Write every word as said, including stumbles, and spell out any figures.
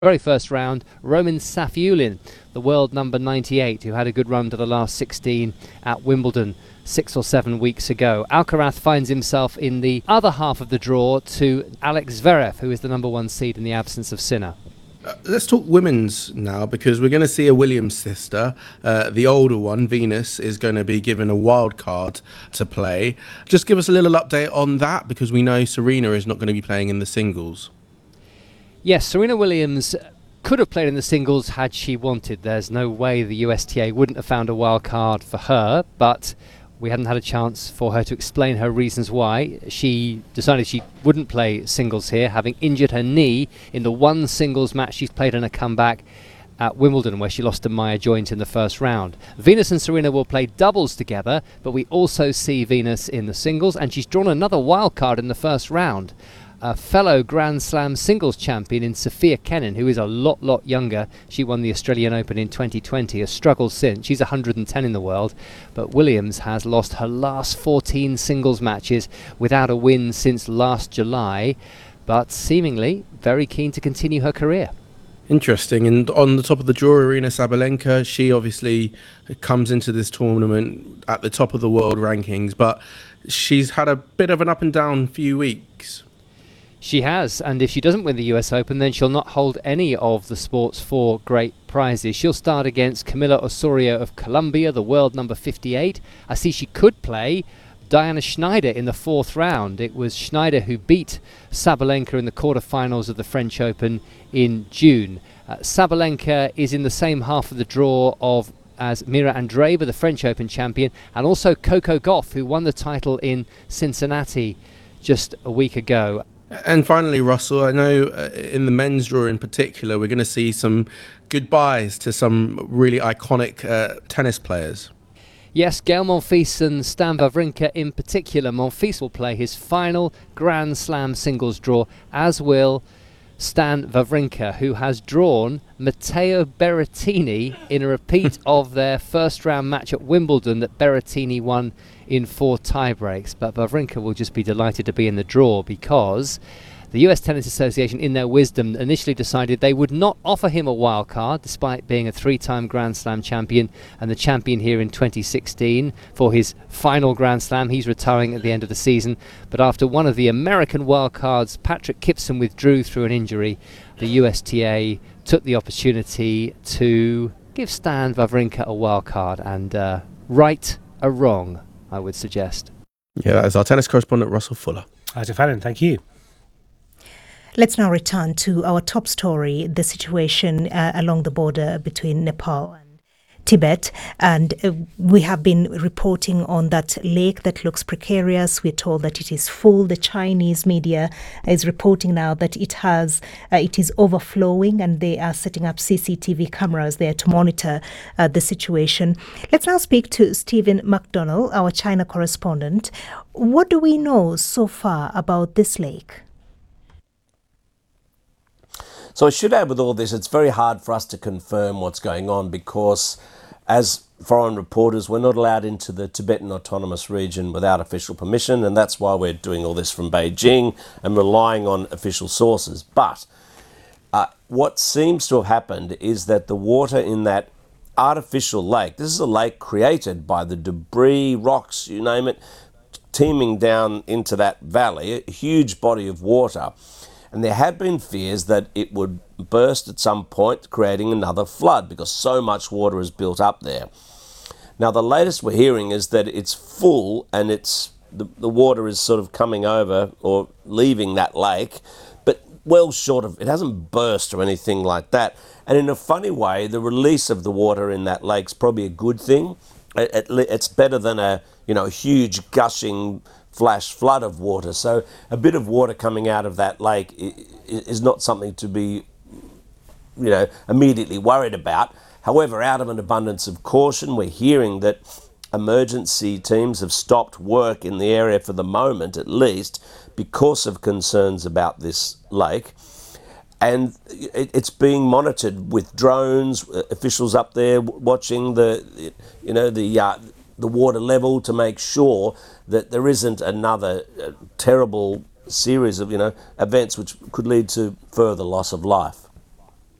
Very first round, Roman Safiullin, the world number ninety-eight, who had a good run to the last sixteen at Wimbledon six or seven weeks ago. Alcaraz finds himself in the other half of the draw to Alex Zverev, who is the number one seed in the absence of Sinner. Uh, let's talk women's now, because we're going to see a Williams sister. Uh, the older one, Venus, is going to be given a wild card to play. Just give us a little update on that, because we know Serena is not going to be playing in the singles. Yes, Serena Williams could have played in the singles had she wanted. There's no way the U S T A wouldn't have found a wild card for her, but we hadn't had a chance for her to explain her reasons why. She decided she wouldn't play singles here, having injured her knee in the one singles match she's played in a comeback at Wimbledon, where she lost to Maya Joint in the first round. Venus and Serena will play doubles together, but we also see Venus in the singles, and she's drawn another wild card in the first round. A fellow Grand Slam singles champion in Sofia Kenin, who is a lot, lot younger. She won the Australian Open in twenty twenty, has struggled since. She's one hundred ten in the world, but Williams has lost her last fourteen singles matches without a win since last July, but seemingly very keen to continue her career. Interesting. And on the top of the draw, Aryna Sabalenka, she obviously comes into this tournament at the top of the world rankings, but she's had a bit of an up and down few weeks. She has, and if she doesn't win the U S Open, then she'll not hold any of the sport's four great prizes. She'll start against Camila Osorio of Colombia, the world number fifty-eight. I see she could play Diana Schneider in the fourth round. It was Schneider who beat Sabalenka in the quarterfinals of the French Open in June. Uh, Sabalenka is in the same half of the draw of as Mira Andreeva, the French Open champion, and also Coco Gauff, who won the title in Cincinnati just a week ago. And finally, Russell, I know uh, in the men's draw in particular, we're going to see some goodbyes to some really iconic uh, tennis players. Yes, Gael Monfils and Stan Wawrinka in particular. Monfils will play his final Grand Slam singles draw, as will Stan Wawrinka, who has drawn Matteo Berrettini in a repeat of their first round match at Wimbledon that Berrettini won in four tiebreaks. But Wawrinka will just be delighted to be in the draw, because the U S Tennis Association, in their wisdom, initially decided they would not offer him a wild card, despite being a three-time Grand Slam champion and the champion here in twenty sixteen for his final Grand Slam. He's retiring at the end of the season. But after one of the American wild cards, Patrick Kipson, withdrew through an injury, the U S T A took the opportunity to give Stan Wawrinka a wild card and uh, right a wrong, I would suggest. Yeah, that is our tennis correspondent, Russell Fuller. Isaac Fallon, thank you. Let's now return to our top story, the situation uh, along the border between Nepal and Tibet. And uh, we have been reporting on that lake that looks precarious. We're told that it is full. The Chinese media is reporting now that it has, uh, it is overflowing, and they are setting up C C T V cameras there to monitor uh, the situation. Let's now speak to Stephen McDonnell, our China correspondent. What do we know so far about this lake? So I should add with all this, it's very hard for us to confirm what's going on, because as foreign reporters, we're not allowed into the Tibetan Autonomous Region without official permission, and that's why we're doing all this from Beijing and relying on official sources. But uh, what seems to have happened is that the water in that artificial lake, this is a lake created by the debris, rocks, you name it, teeming down into that valley, a huge body of water. And there had been fears that it would burst at some point, creating another flood, because so much water is built up there. Now, the latest we're hearing is that it's full, and it's the, the water is sort of coming over or leaving that lake, but well short of, it hasn't burst or anything like that. And in a funny way, the release of the water in that lake's probably a good thing. It, it, it's better than a, you know, huge gushing flash flood of water. So a bit of water coming out of that lake is not something to be, you know, immediately worried about. However, out of an abundance of caution, we're hearing that emergency teams have stopped work in the area for the moment, at least, because of concerns about this lake. And it's being monitored with drones, officials up there watching the, you know, the uh, the water level to make sure that there isn't another uh, terrible series of, you know, events which could lead to further loss of life.